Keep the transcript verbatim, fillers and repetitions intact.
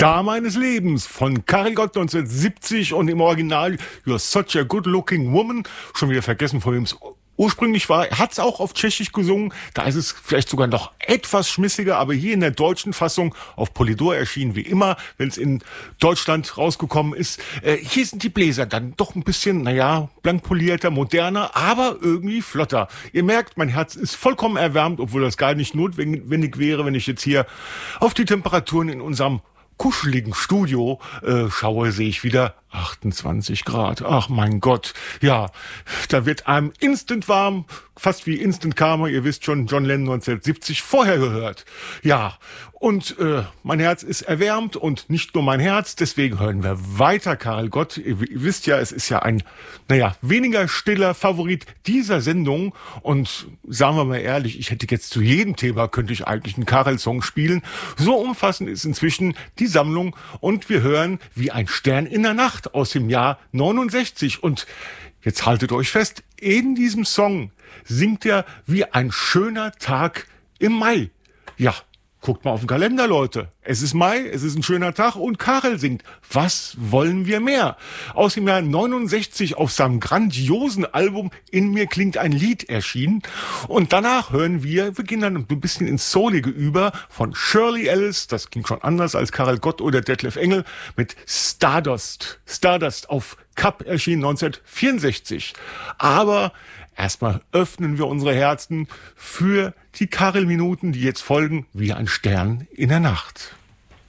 Star meines Lebens von Karel Gott neunzehnhundertsiebzig und im Original You're Such a Good Looking Woman. Schon wieder vergessen, von wem es ursprünglich war. Er hat es auch auf Tschechisch gesungen. Da ist es vielleicht sogar noch etwas schmissiger, aber hier in der deutschen Fassung auf Polydor erschienen wie immer, wenn es in Deutschland rausgekommen ist. Äh, hier sind die Bläser dann doch ein bisschen, naja, blank polierter, moderner, aber irgendwie flotter. Ihr merkt, mein Herz ist vollkommen erwärmt, obwohl das gar nicht notwendig wäre, wenn ich jetzt hier auf die Temperaturen in unserem kuscheligen Studio äh, schaue, sehe ich wieder achtundzwanzig Grad. Ach mein Gott. Ja, da wird einem instant warm, fast wie Instant Karma. Ihr wisst schon, John Lennon neunzehnhundertsiebzig vorher gehört. Ja, und äh, mein Herz ist erwärmt und nicht nur mein Herz. Deswegen hören wir weiter Karel Gott. Ihr, ihr wisst ja, es ist ja ein, naja, weniger stiller Favorit dieser Sendung. Und sagen wir mal ehrlich, ich hätte jetzt zu jedem Thema, könnte ich eigentlich einen Karel-Song spielen. So umfassend ist inzwischen die Sammlung. Und wir hören wie ein Stern in der Nacht aus dem Jahr neunundsechzig. Und jetzt haltet euch fest, in diesem Song singt er wie ein schöner Tag im Mai. Ja, guckt mal auf den Kalender, Leute. Es ist Mai, es ist ein schöner Tag und Karel singt. Was wollen wir mehr? Aus dem Jahr neunundsechzig auf seinem grandiosen Album In mir klingt ein Lied erschienen. Und danach hören wir, wir gehen dann ein bisschen ins Soulige über, von Shirley Ellis, das klingt schon anders als Karel Gott oder Detlef Engel, mit Stardust. Stardust auf Kapp erschienen neunzehnhundertvierundsechzig. Aber erstmal öffnen wir unsere Herzen für die Karel-Minuten, die jetzt folgen, wie ein Stern in der Nacht.